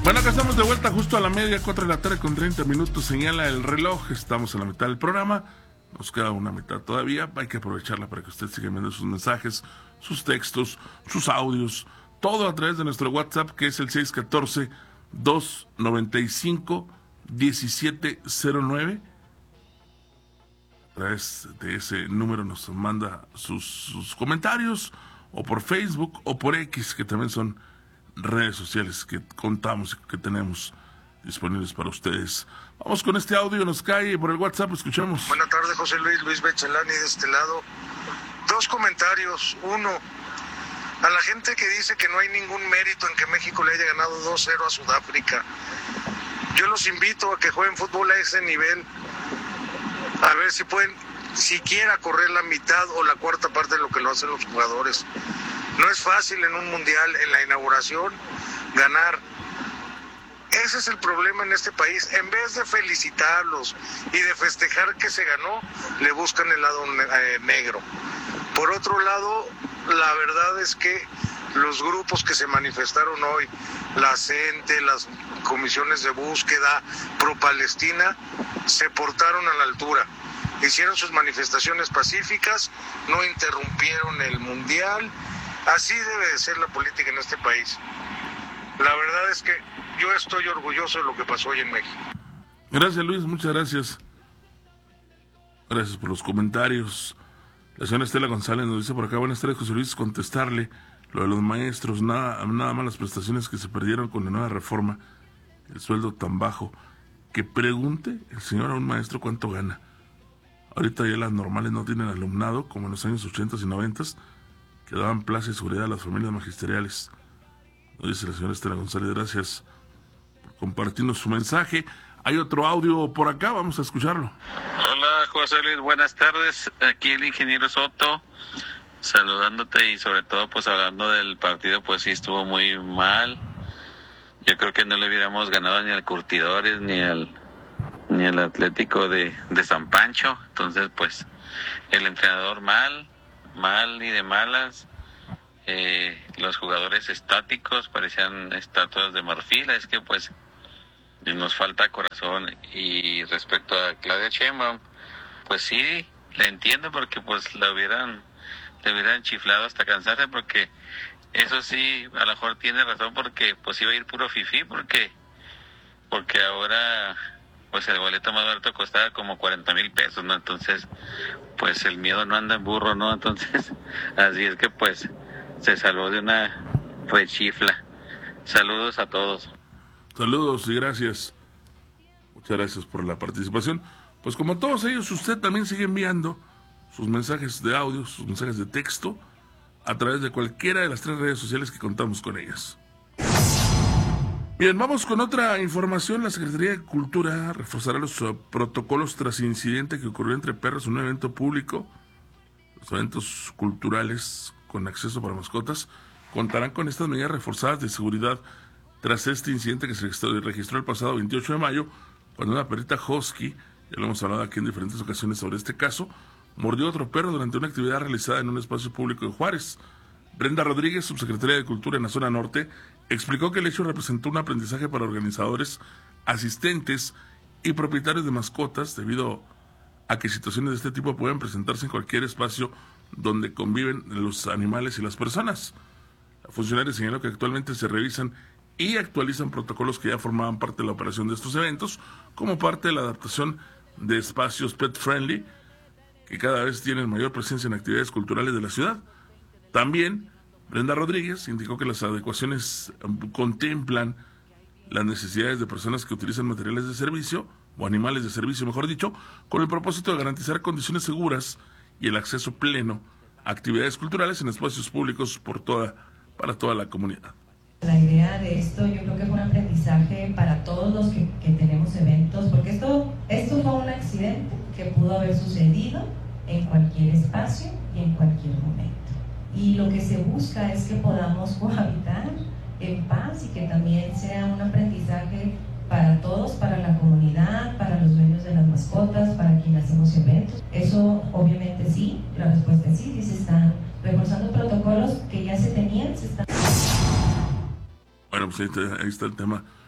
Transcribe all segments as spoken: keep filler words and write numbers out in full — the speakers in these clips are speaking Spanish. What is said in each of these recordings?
Bueno, acá estamos de vuelta justo a la media, cuatro de la tarde con treinta minutos, señala el reloj, estamos en la mitad del programa, nos queda una mitad todavía, hay que aprovecharla para que usted siga enviando sus mensajes, sus textos, sus audios, todo a través de nuestro WhatsApp, que es el seis uno cuatro, dos nueve cinco, uno siete cero nueve. A través de ese número nos manda sus, sus comentarios, o por Facebook, o por X, que también son redes sociales que contamos y que tenemos disponibles para ustedes. Vamos con este audio, nos cae por el WhatsApp, escuchamos. Buenas tardes, José Luis, Luis Bechelani de este lado. Dos comentarios. Uno, a la gente que dice que no hay ningún mérito en que México le haya ganado dos cero a Sudáfrica. Yo los invito a que jueguen fútbol a ese nivel, a ver si pueden siquiera correr la mitad o la cuarta parte de lo que lo hacen los jugadores. No es fácil en un mundial, en la inauguración, ganar. Ese es el problema en este país. En vez de felicitarlos y de festejar que se ganó, le buscan el lado eh, negro. Por otro lado, la verdad es que los grupos que se manifestaron hoy, la CENTE, las comisiones de búsqueda pro-Palestina, se portaron a la altura. Hicieron sus manifestaciones pacíficas, no interrumpieron el mundial. Así debe de ser la política en este país. La verdad es que yo estoy orgulloso de lo que pasó hoy en México. Gracias, Luis, muchas gracias. Gracias por los comentarios. La señora Estela González nos dice por acá: buenas tardes, José Luis, contestarle lo de los maestros, nada, nada más las prestaciones que se perdieron con la nueva reforma, el sueldo tan bajo. Que pregunte el señor a un maestro cuánto gana. Ahorita ya las normales no tienen alumnado, como en los años ochenta y noventa, que daban plaza y seguridad a las familias magisteriales. Nos dice la señora Estela González, gracias por compartirnos su mensaje. Hay otro audio por acá, vamos a escucharlo. Hola, José Luis, buenas tardes. Aquí el ingeniero Soto, saludándote y sobre todo pues hablando del partido, pues sí estuvo muy mal. Yo creo que no le hubiéramos ganado ni al Curtidores ni al ni al Atlético de, de San Pancho. Entonces pues el entrenador mal, mal y de malas. Eh, los jugadores estáticos, parecían estatuas de marfil. Es que pues nos falta corazón. Y respecto a Claudia Sheinbaum, pues sí, la entiendo, porque pues la hubieran, le hubieran chiflado hasta cansarse, porque eso sí, a lo mejor tiene razón, porque pues iba a ir puro fifí, porque porque ahora pues el boleto más barato costaba como cuarenta mil pesos, ¿no? Entonces, pues el miedo no anda en burro, ¿no? Entonces, así es que pues se salvó de una rechifla. Saludos a todos. Saludos y gracias. Muchas gracias por la participación. Pues como todos ellos, usted también sigue enviando sus mensajes de audio, sus mensajes de texto, a través de cualquiera de las tres redes sociales que contamos con ellas. Bien, vamos con otra información. La Secretaría de Cultura reforzará los uh, protocolos tras incidente que ocurrió entre perros en un evento público. Los eventos culturales con acceso para mascotas contarán con estas medidas reforzadas de seguridad tras este incidente que se registró, registró el pasado veintiocho de mayo, cuando una perrita husky, ya lo hemos hablado aquí en diferentes ocasiones sobre este caso, mordió a otro perro durante una actividad realizada en un espacio público de Juárez. Brenda Rodríguez, subsecretaria de Cultura en la zona norte, explicó que el hecho representó un aprendizaje para organizadores, asistentes y propietarios de mascotas, debido a que situaciones de este tipo pueden presentarse en cualquier espacio donde conviven los animales y las personas. La funcionaria señaló que actualmente se revisan y actualizan protocolos que ya formaban parte de la operación de estos eventos, como parte de la adaptación de espacios pet friendly, que cada vez tienen mayor presencia en actividades culturales de la ciudad. También, Brenda Rodríguez indicó que las adecuaciones contemplan las necesidades de personas que utilizan materiales de servicio, o animales de servicio, mejor dicho, con el propósito de garantizar condiciones seguras y el acceso pleno a actividades culturales en espacios públicos por toda, para toda la comunidad. La idea de esto, yo creo que fue un aprendizaje para todos los que, que tenemos eventos, porque esto, esto fue un accidente que pudo haber sucedido en cualquier espacio y en cualquier momento. Y lo que se busca es que podamos cohabitar en paz y que también sea un aprendizaje para todos, para la comunidad, para los dueños de las mascotas, para quienes hacemos eventos. Eso obviamente sí, la respuesta es sí, sí se están reforzando protocolos que ya se tenían, se están... Bueno, pues ahí está, ahí está el tema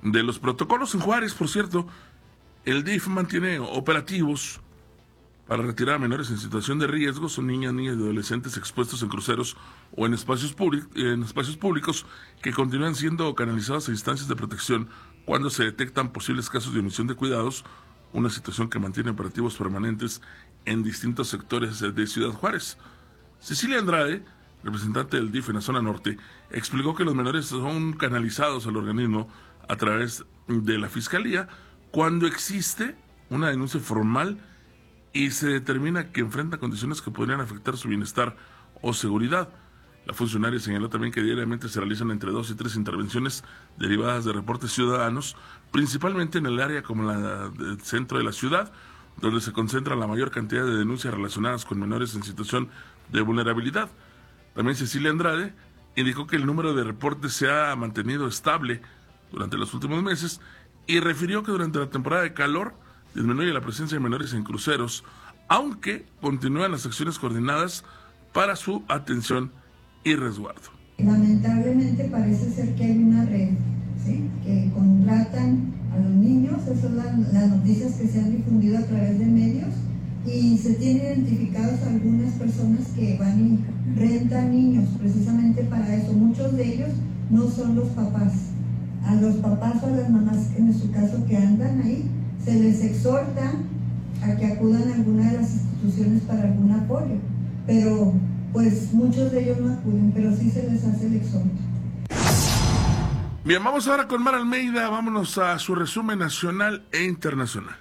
de los protocolos en Juárez. Por cierto, el D I F mantiene operativos para retirar a menores en situación de riesgo. Son niñas, niñas y adolescentes expuestos en cruceros o en espacios, en espacios públicos que continúan siendo canalizados a instancias de protección cuando se detectan posibles casos de omisión de cuidados, una situación que mantiene operativos permanentes en distintos sectores de Ciudad Juárez. Cecilia Andrade, representante del D I F en la zona norte, explicó que los menores son canalizados al organismo a través de la Fiscalía cuando existe una denuncia formal y se determina que enfrenta condiciones que podrían afectar su bienestar o seguridad. La funcionaria señaló también que diariamente se realizan entre dos y tres intervenciones derivadas de reportes ciudadanos, principalmente en el área como la del centro de la ciudad, donde se concentra la mayor cantidad de denuncias relacionadas con menores en situación de vulnerabilidad. También Cecilia Andrade indicó que el número de reportes se ha mantenido estable durante los últimos meses y refirió que durante la temporada de calor disminuye la presencia de menores en cruceros, aunque continúan las acciones coordinadas para su atención y resguardo. Lamentablemente parece ser que hay una red, ¿sí?, que contratan a los niños. Esas son las, las noticias que se han difundido a través de medios, y se tienen identificados algunas personas que van y rentan niños precisamente para eso. Muchos de ellos no son los papás. A los papás o a las mamás, en su caso, que andan ahí, se les exhorta a que acudan a alguna de las instituciones para algún apoyo, pero pues muchos de ellos no acuden, pero sí se les hace el exhorto. Bien, vamos ahora con Mar Almeida, vámonos a su resumen nacional e internacional.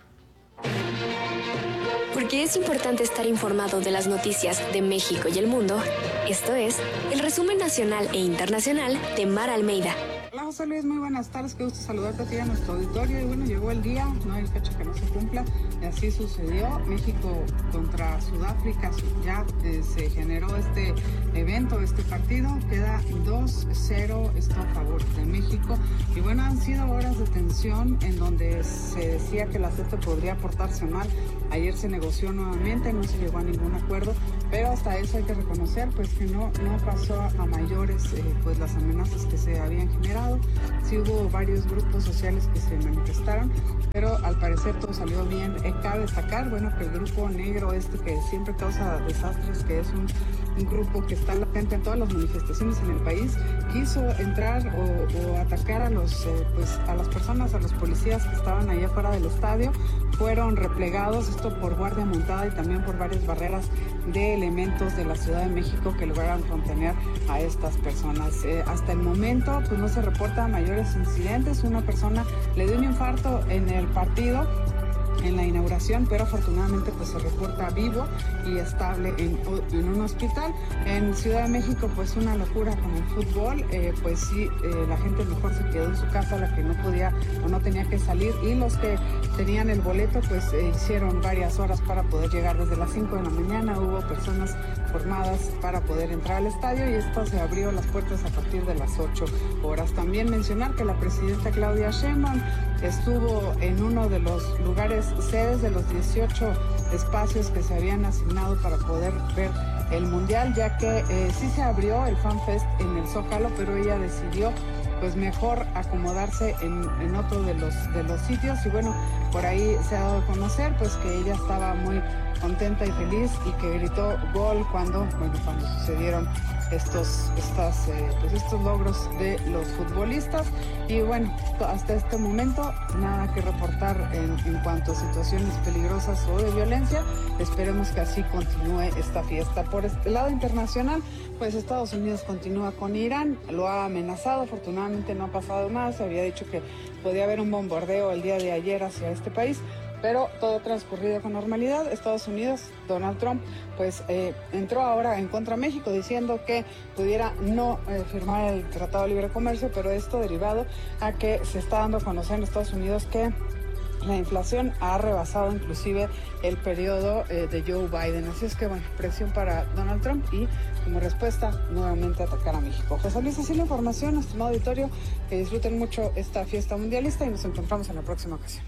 Porque es importante estar informado de las noticias de México y el mundo, esto es el resumen nacional e internacional de Mar Almeida. Hola José Luis, muy buenas tardes, qué gusto saludarte a ti y a nuestro auditorio. Y bueno, llegó el día, no hay fecha que no se cumpla, y así sucedió. México contra Sudáfrica, ya eh, se generó este evento, este partido, queda dos cero, esto a favor de México. Y bueno, han sido horas de tensión en donde se decía que la C E T E podría portarse mal. Ayer se negoció nuevamente, no se llegó a ningún acuerdo, pero hasta eso hay que reconocer pues que no, no pasó a mayores eh, pues las amenazas que se habían generado. Sí hubo varios grupos sociales que se manifestaron, pero al parecer todo salió bien. Eh, cabe destacar, bueno, que el grupo negro este que siempre causa desastres, que es un, un grupo que está latente en todas las manifestaciones en el país, quiso entrar o, o atacar a los eh, pues a las personas, a los policías que estaban allá afuera del estadio. Fueron replegados, esto por guardia montada y también por varias barreras de elementos de la Ciudad de México que lograron contener a estas personas. Eh, hasta el momento pues no se reporta mayores incidentes. Una persona le dio un infarto en el partido, en la inauguración, pero afortunadamente pues se reporta vivo y estable en, en un hospital. En Ciudad de México pues una locura con el fútbol, eh, pues sí, eh, la gente mejor se quedó en su casa, la que no podía o no tenía que salir, y los que tenían el boleto pues eh, hicieron varias horas para poder llegar. Desde las cinco de la mañana hubo personas formadas para poder entrar al estadio, y esto se abrió las puertas a partir de las ocho horas. También mencionar que la presidenta Claudia Sheinbaum estuvo en uno de los lugares sedes de los dieciocho espacios que se habían asignado para poder ver el Mundial, ya que eh, sí se abrió el Fan Fest en el Zócalo, pero ella decidió pues mejor acomodarse en, en otro de los, de los sitios. Y bueno, por ahí se ha dado a conocer pues que ella estaba muy contenta y feliz y que gritó gol cuando, bueno, cuando sucedieron estos, estas, eh, pues estos logros de los futbolistas. Y bueno, hasta este momento nada que reportar en, en cuanto a situaciones peligrosas o de violencia. Esperemos que así continúe esta fiesta. Por este lado internacional, pues Estados Unidos continúa con Irán, lo ha amenazado, afortunadamente no ha pasado nada. Se había dicho que podía haber un bombardeo el día de ayer hacia este país, pero todo transcurrido con normalidad. Estados Unidos, Donald Trump, pues eh, entró ahora en contra de México diciendo que pudiera no eh, firmar el Tratado de Libre Comercio, pero esto derivado a que se está dando a conocer en Estados Unidos que la inflación ha rebasado inclusive el periodo eh, de Joe Biden. Así es que, bueno, presión para Donald Trump y como respuesta nuevamente atacar a México. José Luis, así la información, estimado auditorio, que disfruten mucho esta fiesta mundialista y nos encontramos en la próxima ocasión.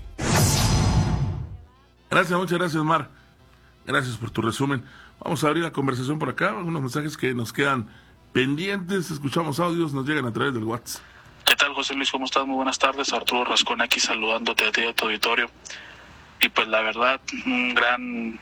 Gracias, muchas gracias, Mar. Gracias por tu resumen. Vamos a abrir la conversación por acá, unos mensajes que nos quedan pendientes. Escuchamos audios, nos llegan a través del WhatsApp. ¿Qué tal, José Luis? ¿Cómo estás? Muy buenas tardes. Arturo Rascón aquí saludándote a ti y a tu auditorio. Y pues la verdad, un gran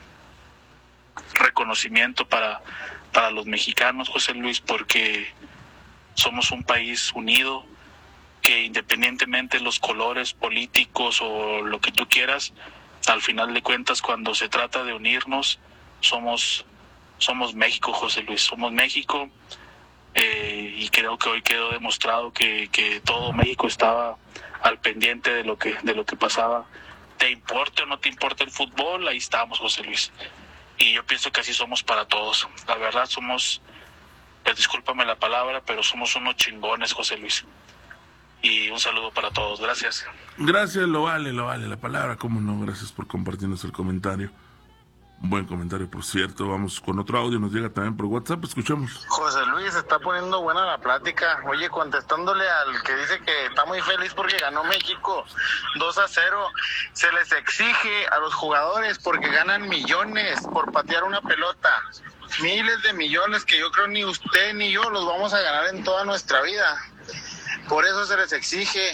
reconocimiento para, para los mexicanos, José Luis, porque somos un país unido, que independientemente de los colores políticos o lo que tú quieras, al final de cuentas, cuando se trata de unirnos, somos, somos México, José Luis, somos México. Eh, y creo que hoy quedó demostrado que, que todo México estaba al pendiente de lo que de lo que pasaba. ¿Te importa o no te importa el fútbol? Ahí estamos, José Luis. Y yo pienso que así somos para todos. La verdad somos, pues discúlpame la palabra, pero somos unos chingones, José Luis. Y un saludo para todos. Gracias. Gracias, lo vale, lo vale la palabra. Cómo no, gracias por compartirnos el comentario. Un buen comentario, por cierto. Vamos con otro audio, nos llega también por WhatsApp, escuchamos. José Luis, está poniendo buena la plática. Oye, contestándole al que dice que está muy feliz porque ganó México dos a cero, se les exige a los jugadores porque ganan millones por patear una pelota. Miles de millones que yo creo ni usted ni yo los vamos a ganar en toda nuestra vida. Por eso se les exige,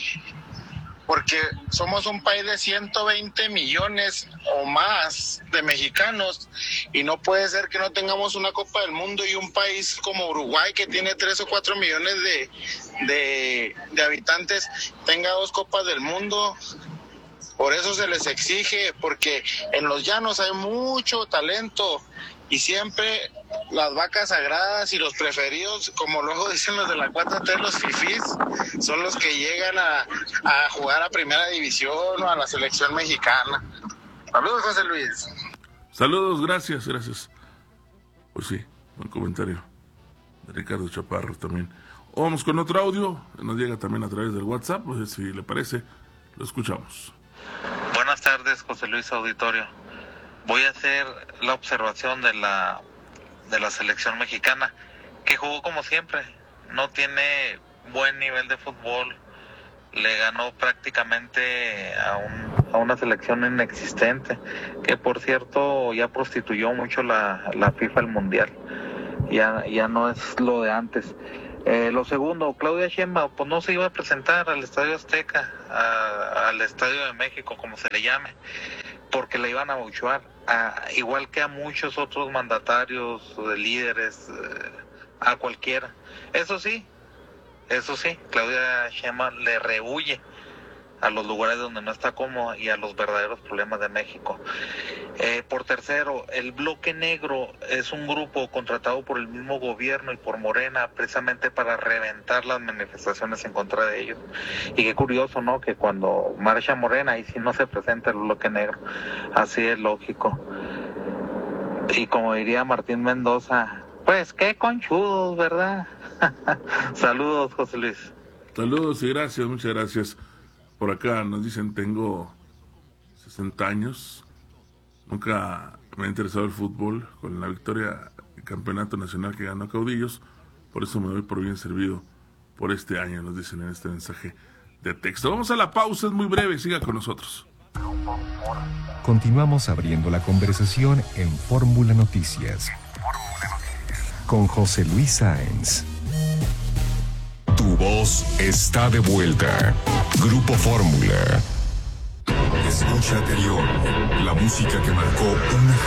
porque somos un país de ciento veinte millones o más de mexicanos y no puede ser que no tengamos una Copa del Mundo y un país como Uruguay, que tiene tres o cuatro millones de, de, de habitantes, tenga dos Copas del Mundo. Por eso se les exige, porque en los llanos hay mucho talento y siempre las vacas sagradas y los preferidos, como luego dicen los de la cuatro T, los fifís, son los que llegan a, a jugar a primera división o a la selección mexicana. Saludos, José Luis. Saludos, gracias, gracias. Pues sí, buen comentario de Ricardo Chaparro también. O vamos con otro audio, nos llega también a través del WhatsApp, pues si le parece, lo escuchamos. Buenas tardes, José Luis Auditorio. Voy a hacer la observación de la de la selección mexicana, que jugó como siempre. No tiene buen nivel de fútbol. Le ganó prácticamente a, un, a una selección inexistente, que por cierto ya prostituyó mucho la, la FIFA, el Mundial. Ya, ya no es lo de antes. Eh, lo segundo, Claudia Sheinbaum pues no se iba a presentar al Estadio Azteca, a, al Estadio de México, como se le llame, porque la iban a abuchear, a, igual que a muchos otros mandatarios, líderes, eh, a cualquiera. Eso sí, eso sí, Claudia Sheinbaum le rehuye a los lugares donde no está cómodo y a los verdaderos problemas de México. Eh, por tercero, el Bloque Negro es un grupo contratado por el mismo gobierno y por Morena precisamente para reventar las manifestaciones en contra de ellos. Y qué curioso, ¿no?, que cuando marcha Morena ahí sí no se presenta el Bloque Negro. Así es lógico. Y como diría Martín Mendoza, pues qué conchudos, ¿verdad? Saludos, José Luis. Saludos y gracias, muchas gracias. Por acá nos dicen, tengo sesenta años, nunca me ha interesado el fútbol, con la victoria del campeonato nacional que ganó Caudillos, por eso me doy por bien servido por este año, nos dicen en este mensaje de texto. Vamos a la pausa, es muy breve, siga con nosotros. Continuamos abriendo la conversación en Fórmula Noticias, con José Luis Sáenz. Tu voz está de vuelta. Grupo Fórmula. Escucha Anterior, la música que marcó una